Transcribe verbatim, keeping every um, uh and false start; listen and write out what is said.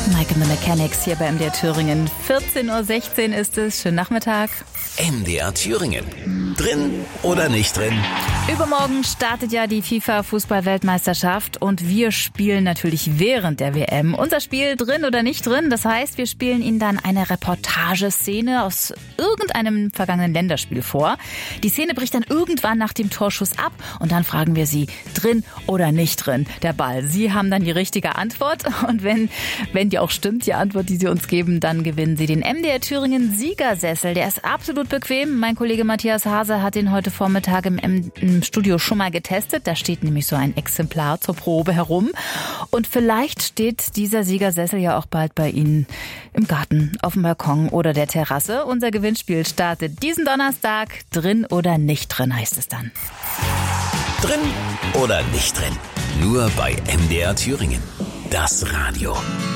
Mike and the Mechanics hier bei M D R Thüringen. vierzehn Uhr sechzehn ist es. Schönen Nachmittag. M D R Thüringen. Drin oder nicht drin? Übermorgen startet ja die FIFA-Fußball-Weltmeisterschaft und wir spielen natürlich während der W M unser Spiel drin oder nicht drin. Das heißt, wir spielen Ihnen dann eine Reportageszene aus irgendeinem vergangenen Länderspiel vor. Die Szene bricht dann irgendwann nach dem Torschuss ab und dann fragen wir Sie, drin oder nicht drin, der Ball. Sie haben dann die richtige Antwort und wenn, wenn die auch stimmt, die Antwort, die Sie uns geben, dann gewinnen Sie den M D R Thüringen Siegersessel. Der ist absolut bequem. Mein Kollege Matthias Hase hat den heute Vormittag im, im Studio schon mal getestet. Da steht nämlich so ein Exemplar zur Probe herum. Und vielleicht steht dieser Siegersessel ja auch bald bei Ihnen im Garten, auf dem Balkon oder der Terrasse. Unser Gewinnspiel startet diesen Donnerstag. Drin oder nicht drin, heißt es dann. Drin oder nicht drin? Nur bei M D R Thüringen. Das Radio.